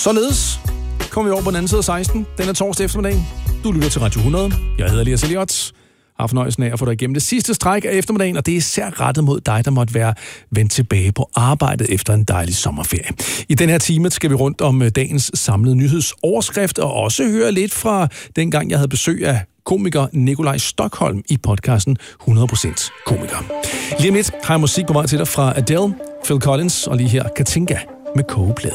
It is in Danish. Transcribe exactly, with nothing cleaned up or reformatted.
Således kommer vi over på den anden side af seksten. Den er torsdag eftermiddag. Du lytter til Radio hundrede. Jeg hedder Elias Elliot. Har fornøjelsen af at få dig igennem det sidste stræk af eftermiddagen, og det er især rettet mod dig, der måtte være vendt tilbage på arbejdet efter en dejlig sommerferie. I den her time skal vi rundt om dagens samlede nyhedsoverskrift, og også høre lidt fra dengang, jeg havde besøg af komiker Nikolaj Stokholm i podcasten hundrede procent komiker. Lige om lidt har jeg musik på vej til dig fra Adele, Phil Collins og lige her Katinka med Kogeplade.